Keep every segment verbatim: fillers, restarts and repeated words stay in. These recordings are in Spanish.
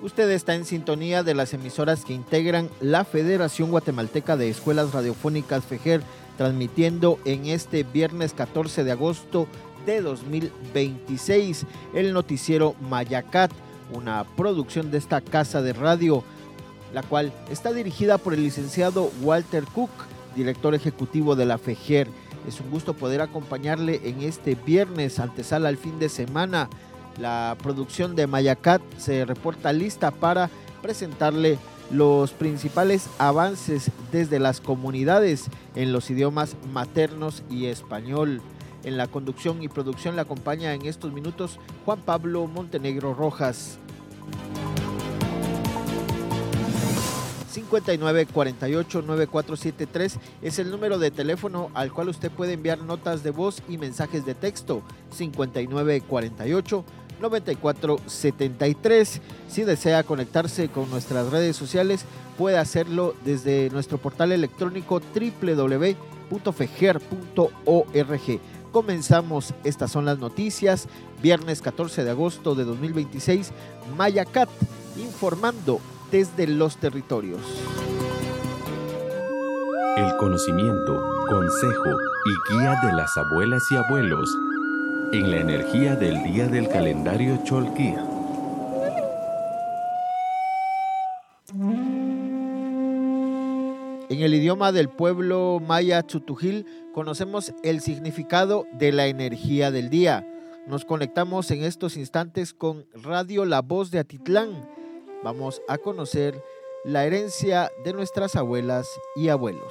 Usted está en sintonía de las emisoras que integran la Federación Guatemalteca de Escuelas Radiofónicas FEGER, transmitiendo en este viernes catorce de agosto de dos mil veintiséis el noticiero Mayacat, una producción de esta casa de radio, la cual está dirigida por el licenciado Walter Cook, director ejecutivo de la FEGER. Es un gusto poder acompañarle en este viernes, antesala al fin de semana. La producción de Mayacat se reporta lista para presentarle los principales avances desde las comunidades en los idiomas maternos y español. En la conducción y producción le acompaña en estos minutos Juan Pablo Montenegro Rojas. cincuenta y nueve cuarenta y ocho noventa y cuatro setenta y tres es el número de teléfono al cual usted puede enviar notas de voz y mensajes de texto. cincuenta y nueve cuarenta y ocho noventa y cuatro setenta y tres. Si desea conectarse con nuestras redes sociales, puede hacerlo desde nuestro portal electrónico doble u doble u doble u punto feger punto org. Comenzamos, estas son las noticias, viernes catorce de agosto de dos mil veintiséis, Mayacat, informando desde los territorios. El conocimiento, consejo y guía de las abuelas y abuelos en la energía del día del calendario Cholquí. En el idioma del pueblo maya Tzutujil conocemos el significado de la energía del día. Nos conectamos en estos instantes con Radio La Voz de Atitlán. Vamos a conocer la herencia de nuestras abuelas y abuelos.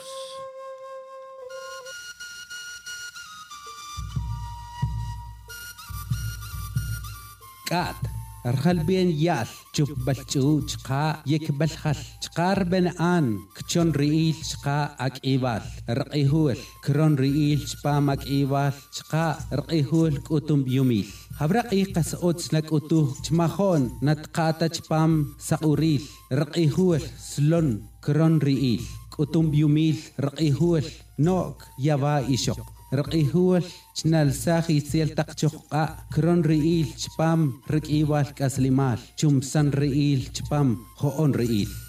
Kat arhal bien yal chup balchu chqa yek balhal chqar ben an kchon riil chqa ak ibal rqihul kron riil chpa mak ibal chqa rqihul kutum yumil habraq iqas ots nak utu chmahon natqata chpam sauril rqihul slon kron riil kutum yumil rqihul nok yaba ishok رقيهول شنال ساخي سيل تقشقا كرون رئيل شبام رقيوال كاسليمال شمسان رئيل شبام خون رئيل